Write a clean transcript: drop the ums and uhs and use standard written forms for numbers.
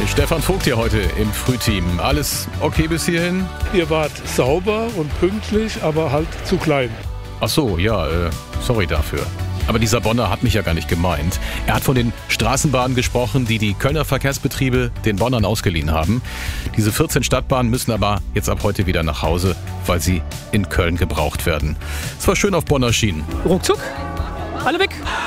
Stefan Vogt hier heute im Frühteam. Alles okay bis hierhin? Ihr wart sauber und pünktlich, aber halt zu klein. Ach so, ja, sorry dafür. Aber dieser Bonner hat mich ja gar nicht gemeint. Er hat von den Straßenbahnen gesprochen, die die Kölner Verkehrsbetriebe den Bonnern ausgeliehen haben. Diese 14 Stadtbahnen müssen aber jetzt ab heute wieder nach Hause, weil sie in Köln gebraucht werden. Es war schön auf Bonner Schienen. Ruckzuck, alle weg.